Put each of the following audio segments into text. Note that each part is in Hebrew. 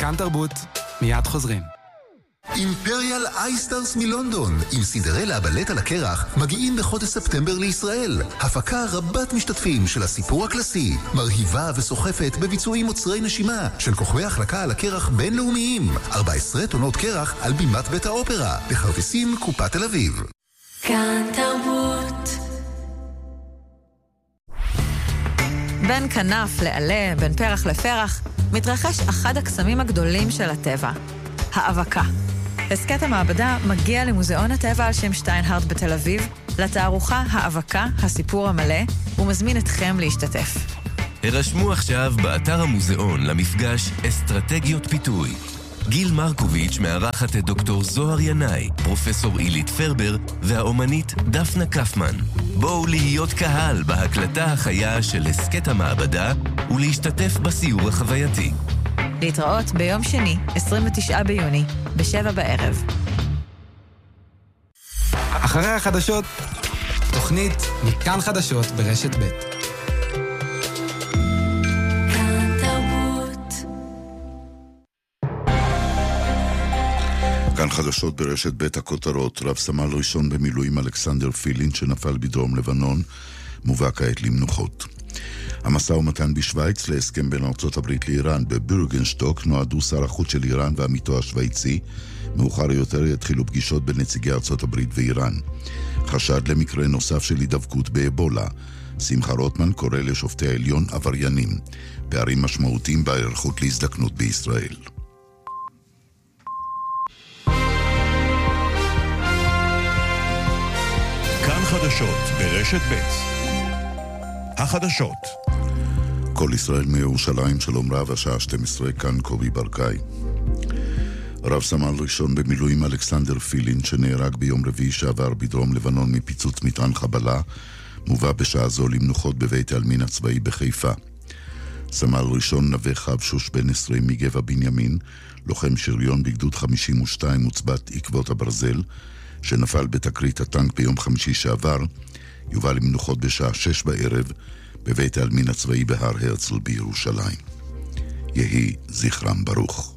כאן תרבות, מיד חוזרים. אימפריאל אייסטארס מלונדון עם סינדרלה הבלט על הקרח מגיעים בחודש ספטמבר לישראל. הפקה רבת משתתפים של הסיפור הקלאסי, מרהיבה וסוחפת בביצועים מוצרי נשימה של כוכבי החלקה על הקרח בינלאומיים. 14 טונות קרח על בימת בית האופרה, בכרטיסים קופת תל אביב. כאן תרבות. בין כנף לעלה, בין פרח לפרח, מתרחש אחד הקסמים הגדולים של הטבע, האבקה. הסקט המעבדה מגיע למוזיאון הטבע על שם שטיינהרט בתל אביב, לתערוכה האבקה, הסיפור המלא, ומזמין אתכם להשתתף. הרשמו עכשיו באתר המוזיאון למפגש אסטרטגיות פיתוי. גיל מרקוביץ' מארחת את דוקטור זוהר ינאי, פרופסור אילית פרבר והאומנית דפנה קפמן. בואו להיות קהל בהקלטה החיה של הסקט המעבדה ולהשתתף בסיור החווייתי. להתראות ביום שני, 29 ביוני, ב-7 בערב. אחרי החדשות, תוכנית מכאן חדשות ברשת ב'. כאן חדשות ברשת ב' הכותרות. רב סמל ראשון במילואים אלכסנדר פילין שנפל בדרום לבנון מובא כעת למנוחות. המשא ומתן בשוויץ להסכם בין ארצות הברית לאיראן בבורגנשטוק נועדו שר החוץ של איראן ועמיתו השוויצי. מאוחר יותר יתחילו פגישות בין נציגי ארצות הברית ואיראן. חשד למקרה נוסף של הידבקות באבולה. שמחה רוטמן קורא לשופטי העליון עבריינים. פערים משמעותיים בהיערכות להזדקנות בישראל. כאן חדשות ברשת ב'. החדשות. כל ישראל מירושלים, שלום רב, השעה 12, כאן קובי ברקאי. רב סמל ראשון במילואים אלכסנדר פילין שנהרג ביום רביעי שעבר בדרום לבנון מפיצוץ מטען חבלה מובא בשעה זו למנוחות בבית העלמין הצבאי בחיפה. סמל ראשון נווה חבשוש בן 20 מגבע בנימין, לוחם שריון בגדוד 52 מוצבת עקבות הברזל שנפל בתקרית הטנק ביום חמישי שעבר, יובא למנוחות בשעה 6 בערב בבית העלמין הצבאי בהר הרצל בירושלים. יהי זכרם ברוך.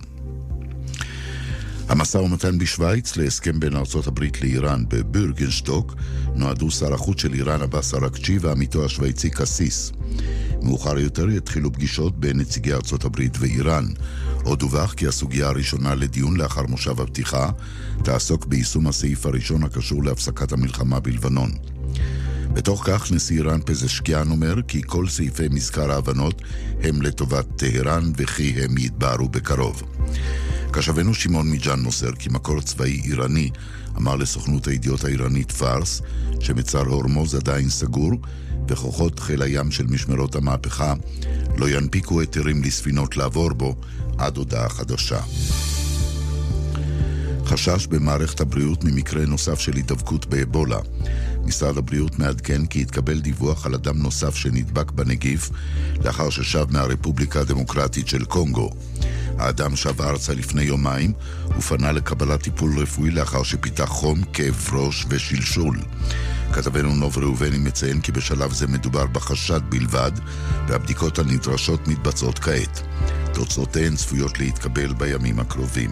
המשא ומתן בשוויץ להסכם בין ארצות הברית לאיראן בבורגנשטוק נועדו שר החוץ של איראן עבאס אראגצ'י ועמיתו השוויצי קסיס. מאוחר יותר יתחילו פגישות בין נציגי ארצות הברית ואיראן. עוד דווח כי הסוגיה הראשונה לדיון לאחר מושב הפתיחה תעסוק ביישום הסעיף הראשון הקשור להפסקת המלחמה בלבנון. בתוך כך נשיא איראן פזשקיאן אומר כי כל סעיפי מזכר ההבנות הם לטובת טהרן וכי הם יתבהרו בקרוב. כשבנו שמעון מיג'אן מוסר כי מקור צבאי איראני אמר לסוכנות הידיעות האיראנית פארס שמצר הורמוז עדיין סגור וכוחות חיל הים של משמרות המהפכה לא ינפיקו היתרים לספינות לעבור בו עד הודעה חדשה. חשש במערכת הבריאות ממקרה נוסף של הידבקות באבולה. משרד הבריאות מעדכן כי התקבל דיווח על אדם נוסף שנדבק בנגיף לאחר ששב מהרפובליקה הדמוקרטית של קונגו. האדם שב ארצה לפני יומיים ופנה לקבלת טיפול רפואי לאחר שפיתח חום, כאב ראש ושלשול. כתבנו נוב ראובני מציין כי בשלב זה מדובר בחשד בלבד והבדיקות הנדרשות מתבצעות כעת. תוצאותיהן צפויות להתקבל בימים הקרובים.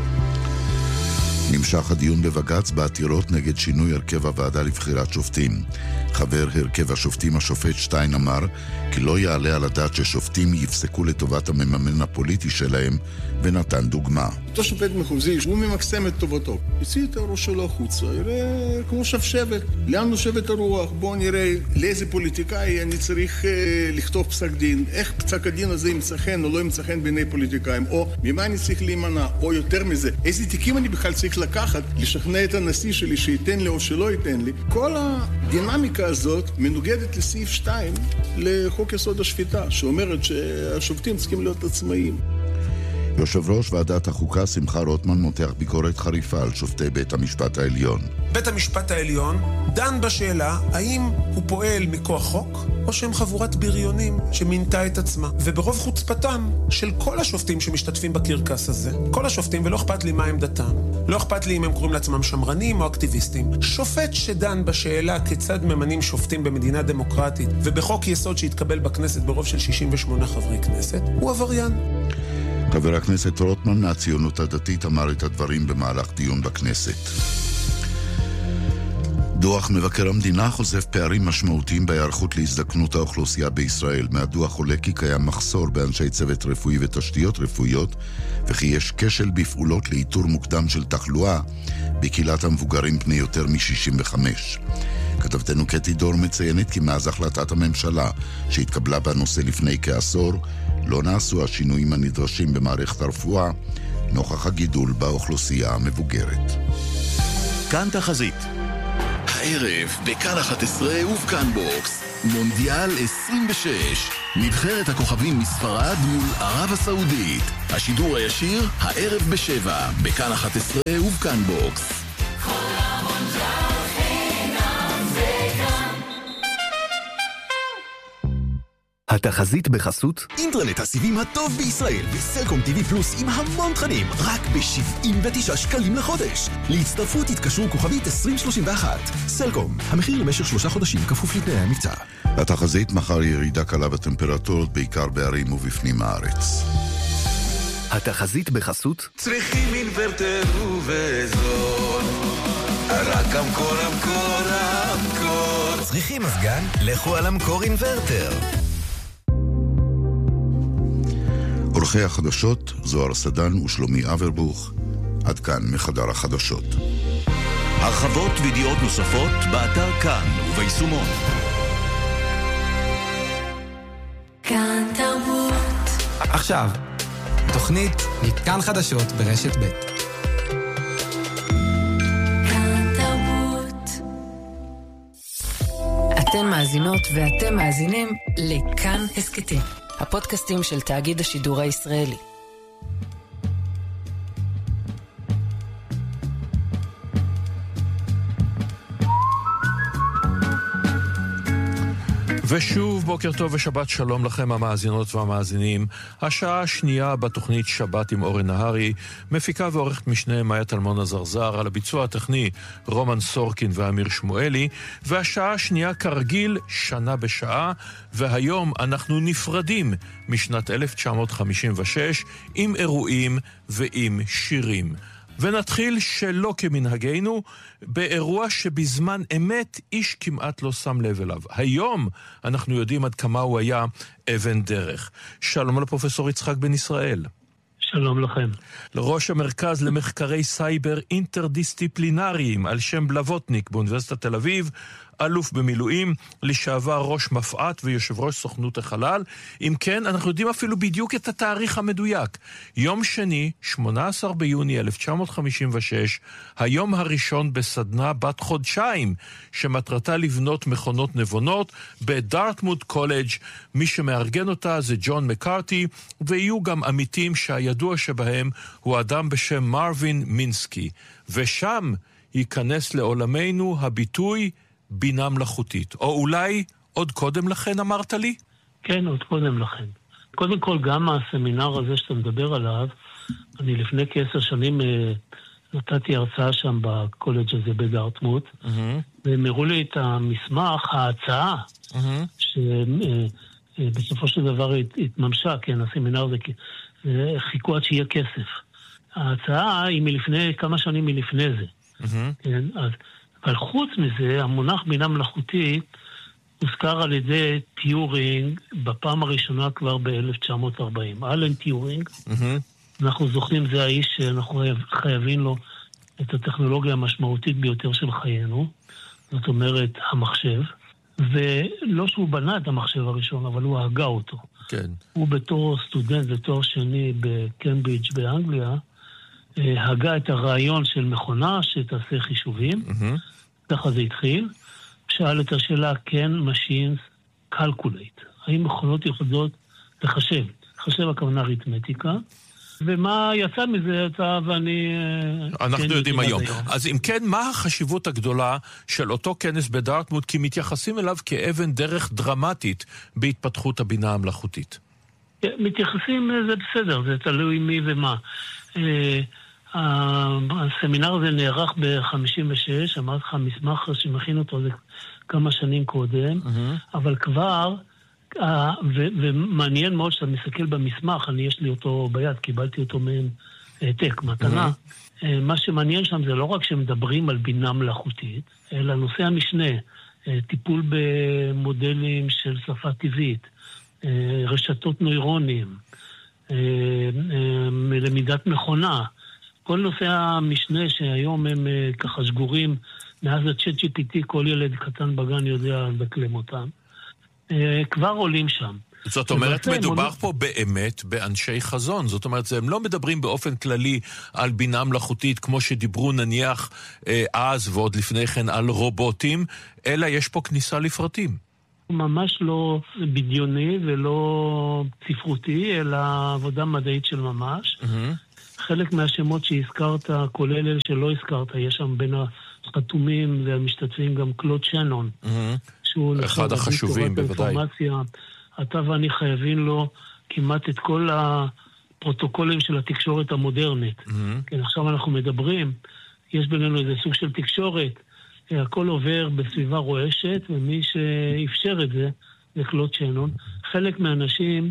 נמשך הדיון בבג"ץ בעתירות נגד שינוי הרכב הוועדה לבחירת שופטים. חבר הרכב השופטים השופט שטיין אמר כי לא יעלה על הדעת ששופטים יפסקו לטובת המממן הפוליטי שלהם ונתן דוגמה. אותו שופט מחוזי, הוא ממקסם את טובתו. יוציא את הראש שלו החוצה, יראה כמו שבשבת. לאן נושבת הרוח? בואו נראה לאיזה פוליטיקאי אני צריך לכתוב פסק דין. איך פסק הדין הזה ימצא חן או לא ימצא חן בעיני פוליטיקאים. או ממה אני צריך להימנע, או יותר מזה. איזה תיקים אני בכלל צריך לקחת, לשכנע את הנשיא שלי שייתן לי או שלא ייתן לי. כל הדינמיקה הזאת מנוגדת לסעיף 2 לחוק יסוד השפיטה, שאומרת שהשופטים צריכים להיות עצמאיים. יושב ראש ועדת החוקה שמחה רוטמן מותח ביקורת חריפה על שופטי בית המשפט העליון. בית המשפט העליון דן בשאלה האם הוא פועל מכוח חוק או שהם חבורת בריונים שמינתה את עצמה. וברוב חוצפתם של כל השופטים שמשתתפים בקרקס הזה, כל השופטים, ולא אכפת לי מה עמדתם, לא אכפת לי אם הם קוראים לעצמם שמרנים או אקטיביסטים, שופט שדן בשאלה כיצד ממנים שופטים במדינה דמוקרטית ובחוק יסוד שהתקבל בכנסת ברוב של 68 חברי כנסת, הוא עבריין. חבר הכנסת רוטמן מהציונות הדתית אמר את הדברים במהלך דיון בכנסת. דוח מבקר המדינה חושף פערים משמעותיים בהיערכות להזדקנות האוכלוסייה בישראל. מהדוח עולה כי קיים מחסור באנשי צוות רפואי ותשתיות רפואיות, וכי יש כשל בפעולות לאיתור מוקדם של תחלואה בקהילת המבוגרים בני יותר מ-65. כתבתנו קטי דור מציינת כי מאז החלטת הממשלה שהתקבלה בנושא לפני כעשור, לא נעשו השינויים הנדרשים במערכת הרפואה, נוכח הגידול באוכלוסייה המבוגרת. כאן תחזית. הערב בכאן 11 ובכאן בוקס, מונדיאל 26. נבחרת הכוכבים מספרד מול ערב הסעודית. השידור הישיר הערב ב7, בכאן 11 ובכאן בוקס. התחזית בחסות אינטרנט הסיבים הטוב בישראל וסלקום TV פלוס עם המון תכנים רק ב-79 שקלים לחודש. להצטרפות התקשרו כוכבית 2031. סלקום, המחיר למשך 3 חודשים כפוף לתנאי המבצע. התחזית מחר ירידה קלה בטמפרטורות בעיקר בערים ובפנים הארץ. התחזית בחסות צריכים אינוורטר ובזול, רק אמקור אמקור אמקור. צריכים מזגן? לכו על אמקור אינוורטר. עורכי החדשות זוהר סדן ושלומי אברבוך. עד כאן מחדר החדשות. הרחבות וידיעות נוספות באתר כאן וביישומון. כאן תרבות. עכשיו, תוכנית מכאן חדשות ברשת ב'. כאן תרבות. אתן מאזינות ואתם מאזינים לכאן הסקטים, הפודקאסטים של תאגיד השידור הישראלי. ושוב בוקר טוב ושבת שלום לכם המאזינות והמאזינים. השעה השנייה בתוכנית שבת עם אורן נהרי, מפיקה ועורכת משנה מאיה טלמון הזרזר, על הביצוע הטכני רומן סורקין ואמיר שמואלי, והשעה השנייה כרגיל שנה בשעה, והיום אנחנו נפרדים משנת 1956 עם אירועים ועם שירים. ונתחיל שלא כמנהגנו באירוע שבזמן אמת איש כמעט לא שם לב אליו. היום אנחנו יודעים עד כמה הוא היה אבן דרך. שלום לפרופסור יצחק בן ישראל. שלום לכם. לראש המרכז למחקרי סייבר אינטרדיסציפלינריים על שם בלווטניק באוניברסיטת תל אביב, אלוף במילואים, לשעבר ראש מפעת ויושב ראש סוכנות החלל. אם כן, אנחנו יודעים אפילו בדיוק את התאריך המדויק. יום שני, 18 ביוני 1956, היום הראשון בסדנה בת חודשיים, שמטרתה לבנות מכונות נבונות בדארטמוט קולג'. מי שמארגן אותה זה ג'ון מקארתי, ויהיו גם עמיתים שהידוע שבהם הוא אדם בשם מרווין מינסקי. ושם ייכנס לעולמנו הביטוי בינה מלאכותית. או אולי עוד קודם לכן אמרת לי? כן, עוד קודם לכן. קודם כל, גם הסמינר הזה שאתה מדבר עליו, אני לפני כ10 שנים נתתי הרצאה שם בקולג' הזה בדארטמוט, והם הראו לי את המסמך, ההצעה, שבסופו של דבר התממשה, כן, הסמינר הזה, חיכו עד שיהיה כסף. ההצעה היא מלפני, כמה שנים מלפני זה. כן, אז אבל חוץ מזה, המונח בינה מלאכותית הוזכר על ידי טיורינג בפעם הראשונה כבר ב-1940. אלן טיורינג, אנחנו זוכרים, זה האיש שאנחנו חייבים לו את הטכנולוגיה המשמעותית ביותר של חיינו, זאת אומרת, המחשב, ולא שהוא בנה את המחשב הראשון, אבל הוא הגה אותו. כן. הוא בתור סטודנט לתואר שני בקמברידג' באנגליה, הגה את הרעיון של מכונה שתעשה חישובים, ככה זה התחיל, שאל את השאלה, כן, machines calculate, האם מכונות יכולות לחשב, לחשב הכוונה אריתמטיקה, ומה יצא מזה, אתה ואני... אנחנו כן יודעים היום. אז אם כן, מה החשיבות הגדולה של אותו כנס בדארטמוט, כי מתייחסים אליו כאבן דרך דרמטית בהתפתחות הבינה המלאכותית? מתייחסים, זה בסדר, זה תלוי מי ומה. הסמינר הזה נערך ב-56, אמרתי לך, מסמך שמכין אותו זה כמה שנים קודם, אבל כבר ומעניין מאוד שאתה מסתכל במסמך, יש לי אותו ביד, קיבלתי אותו מהם העתק, מתנה. מה שמעניין שם זה לא רק שמדברים על בינה מלאכותית, אלא נושא המשנה, טיפול במודלים של שפה טבעית, רשתות נוירונים, למידת מכונה, כל נושא המשנה שהיום הם ככה שגורים, מאז הצ'אט GPT כל ילד קטן בגן יודע לדקלם אותם, כבר עולים שם. זאת אומרת, מדובר פה באמת באנשי חזון. זאת אומרת, הם לא מדברים באופן כללי על בינה מלאכותית, כמו שדיברו נניח אז ועוד לפני כן על רובוטים, אלא יש פה כניסה לפרטים. ממש לא בדיוני ולא ספרותי, אלא עבודה מדעית של ממש. חלק מהשמות שהזכרת, כולל אלה שלא הזכרת, יש שם בין החתומים והמשתתפים גם קלוד שנון. אחד החשובים בוודאי. אתה ואני חייבים לו כמעט את כל הפרוטוקולים של התקשורת המודרנית. כן, עכשיו אנחנו מדברים, יש בינינו איזה סוג של תקשורת, הכל עובר בסביבה רועשת, ומי שאפשר את זה, זה קלוד שנון. חלק מהאנשים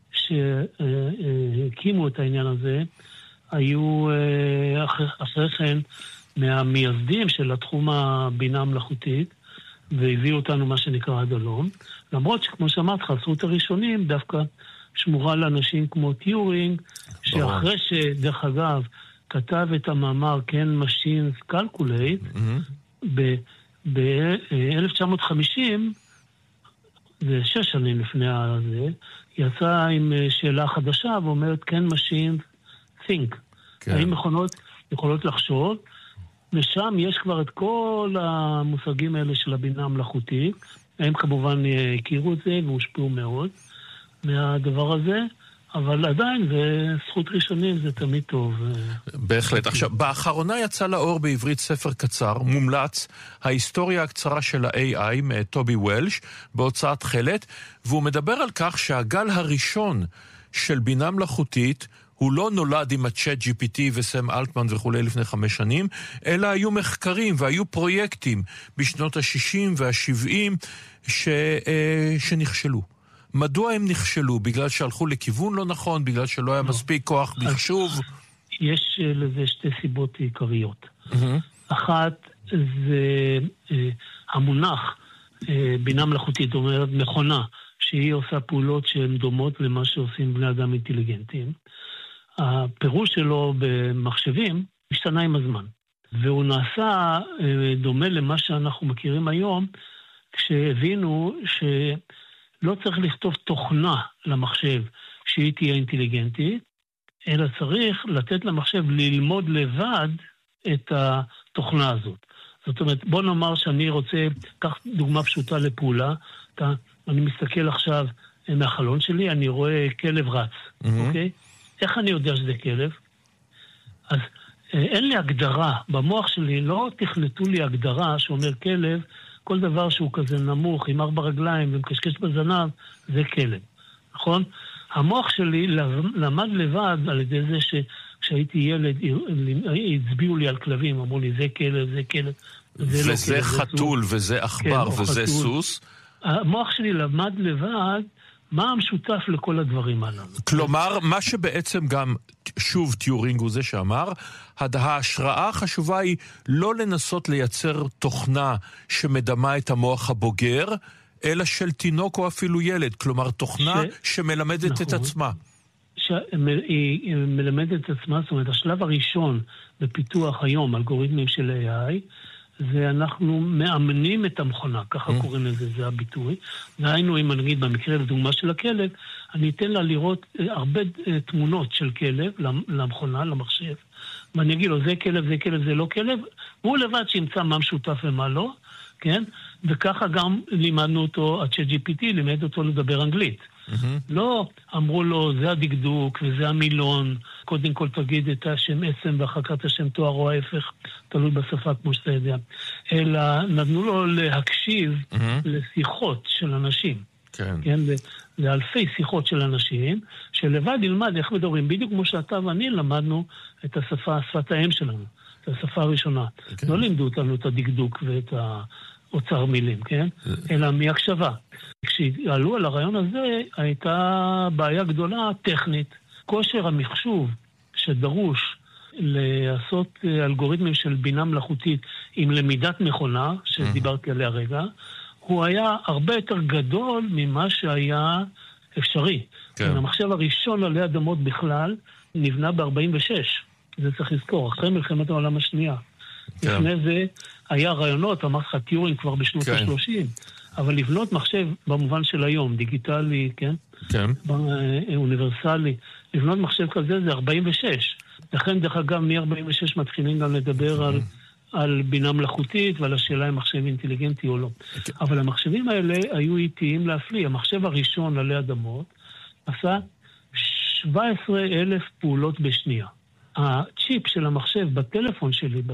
שהקימו את העניין הזה, היו אחרי כן מהמייסדים של התחום הבינה המלאכותית, והביאו אותנו מה שנקרא עד הלום. למרות שכמו שאמרת, חסרות הראשונים דווקא שמורה לאנשים כמו טיורינג, שאחרי שדרך אגב כתב את המאמר כן Machines Calculate, ב-1950, זה 6 שנים לפני הזה, יצא עם שאלה חדשה ואומרת כן Machines Think. האם מכונות יכולות לחשוב? ושם יש כבר את כל המושגים האלה של הבינה המלאכותית. הם כמובן הכירו את זה והושפעו מאוד מהדבר הזה, אבל עדיין זה זכות ראשונים, זה תמיד טוב. בהחלט. עכשיו, באחרונה יצא לאור בעברית ספר קצר, מומלץ, ההיסטוריה הקצרה של ה-AI מטובי וולש, בהוצאת חלת, והוא מדבר על כך שהגל הראשון של בינה מלאכותית הוא לא נולד עם הצ'אט GPT וסם אלטמן וכולי לפני 5 שנים, אלא היו מחקרים והיו פרויקטים בשנות ה-60 וה-70 שנכשלו. מדוע הם נכשלו? בגלל שהלכו לכיוון לא נכון? בגלל שלא היה מספיק כוח מחשוב? יש לזה 2 סיבות עיקריות. אחת זה המונח בינה מלאכותית, זאת אומרת מכונה, שהיא עושה פעולות שהן דומות למה שעושים בני אדם אינטליגנטיים. הפירוש שלו במחשבים השתנה עם הזמן. והוא נעשה דומה למה שאנחנו מכירים היום, כשהבינו שלא צריך לכתוב תוכנה למחשב שהיא תהיה אינטליגנטית, אלא צריך לתת למחשב ללמוד לבד את התוכנה הזאת. זאת אומרת, בוא נאמר שאני רוצה, כך דוגמה פשוטה לפעולה, אני מסתכל עכשיו מהחלון שלי, אני רואה כלב רץ, אוקיי? איך אני יודע שזה כלב? אז אין לי הגדרה, במוח שלי לא תכנתו לי הגדרה שאומר כלב, כל דבר שהוא כזה נמוך, עם 4 רגליים ומקשקש בזנב, זה כלב, נכון? המוח שלי למד לבד על ידי זה שכשהייתי ילד, הצביעו לי על כלבים, אמרו לי זה כלב, זה כלב, זה לא כלב, חתול וזה עכבר וזה סוס. המוח שלי למד לבד מה המשותף לכל הדברים הללו. כלומר, מה שבעצם גם, שוב טיורינג הוא זה שאמר, ההשראה החשובה היא לא לנסות לייצר תוכנה שמדמה את המוח הבוגר, אלא של תינוק או אפילו ילד, כלומר תוכנה שמלמדת את עצמה. היא מלמדת את עצמה, זאת אומרת, השלב הראשון בפיתוח היום, אלגוריתמים של AI, ואנחנו מאמנים את המכונה, ככה קוראים לזה, זה הביטוי. והיינו, אם אני אגיד במקרה לדוגמה של הכלב, אני אתן לה לראות הרבה תמונות של כלב למכונה, למחשב, ואני אגיד לו, זה כלב, זה כלב, זה לא כלב, והוא לבד שימצא מה משותף ומה לא, כן? וככה גם לימדנו אותו, הצ'אט GPT לימד אותו לדבר אנגלית. לא אמרו לו, זה הדקדוק וזה המילון, קודם כל תגיד את השם אסם ואחר כך את השם תואר או ההפך, תלוי בשפה כמו שאתה יודע, אלא נתנו לו להקשיב לשיחות של אנשים, כן, לאלפי שיחות של אנשים, שלבד ילמד איך מדברים, בדיוק כמו שאתה ואני למדנו את השפה, שפת האם שלנו, את השפה הראשונה. לא לימדו אותנו את הדקדוק ואת האוצר מילים, כן? אלא מהקשבה. כשעלו על הרעיון הזה, הייתה בעיה גדולה טכנית. כושר המחשוב שדרוש לעשות אלגוריתמים של בינה מלאכותית עם למידת מכונה, שדיברתי עליה רגע, הוא היה הרבה יותר גדול ממה שהיה אפשרי. כן. המחשב הראשון עלי אדמות בכלל נבנה ב-46. זה צריך לזכור, אחרי מלחמת העולם השנייה. כן. לפני זה היה רעיונות, אמרתי לך טיורינג כבר בשנות ה-30, אבל לבנות מחשב במובן של היום, דיגיטלי, כן? כן. אוניברסלי, לבנות מחשב כזה זה 46. לכן, דרך אגב, מ-46 מתחילים גם לדבר על בינה מלאכותית ועל השאלה אם מחשב אינטליגנטי או לא. אבל המחשבים האלה היו איטיים להפליא. המחשב הראשון עלי אדמות עשה 17,000 פעולות בשנייה. הצ'יפ של המחשב בטלפון שלי,